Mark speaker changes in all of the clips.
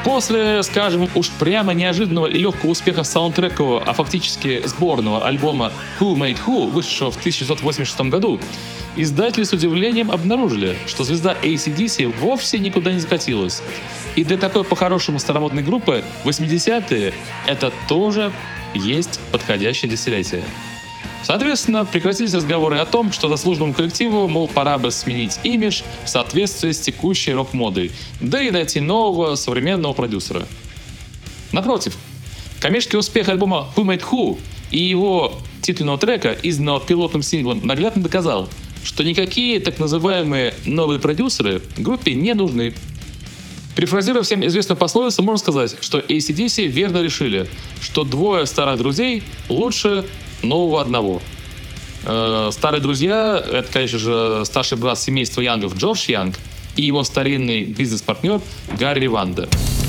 Speaker 1: После, скажем, уж прямо неожиданного и легкого успеха саундтрекового, а фактически сборного альбома Who Made Who, вышедшего в 1986 году, издатели с удивлением обнаружили, что звезда AC/DC вовсе никуда не закатилась. И для такой по-хорошему старомодной группы 80-е это тоже есть подходящее десятилетие. Соответственно, прекратились разговоры о том, что заслуженному коллективу, мол, пора бы сменить имидж в соответствии с текущей рок-модой, да и найти нового современного продюсера. Напротив, коммерческий успех альбома Who Made Who и его титульного трека, изданного пилотным синглом, наглядно доказал, что никакие так называемые новые продюсеры группе не нужны. Перефразируя всем известную пословицу, можно сказать, что AC/DC верно решили, что двое старых друзей лучше нового одного. Старые друзья — это, конечно же, старший брат семейства Янгов Джордж Янг и его старинный бизнес-партнер Гарри Ванда.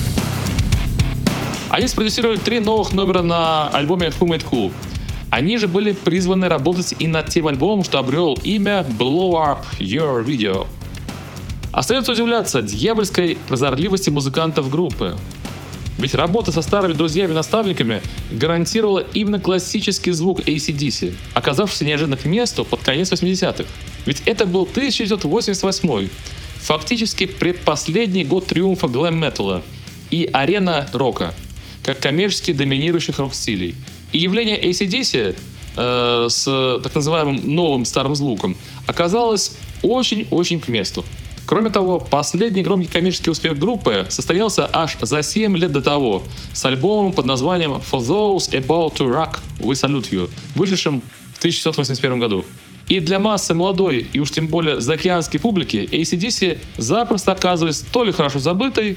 Speaker 1: Они спродюсировали 3 новых номера на альбоме Who Made Who. Они же были призваны работать и над тем альбомом, что обрел имя Blow Up Your Video. Остается удивляться дьявольской прозорливости музыкантов группы. Ведь работа со старыми друзьями-наставниками гарантировала именно классический звук AC/DC, оказавшийся неожиданно к месту под конец 80-х. Ведь это был 1988, фактически предпоследний год триумфа глэм-металла и арена рока, как коммерчески доминирующих рок-стилей. И явление AC/DC с так называемым новым старым звуком оказалось очень-очень к месту. Кроме того, последний громкий коммерческий успех группы состоялся аж за 7 лет до того, с альбомом под названием For Those About to Rock We Salute You, вышедшим в 1981 году. И для массы молодой и уж тем более заокеанской публики AC/DC запросто оказывались то ли хорошо забытой,